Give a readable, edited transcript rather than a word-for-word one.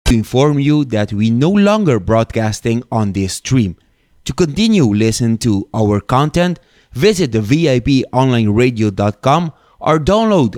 to inform you that we no longer broadcasting on this stream. To continue listening to our content, visit the VIPonlineradio.com or download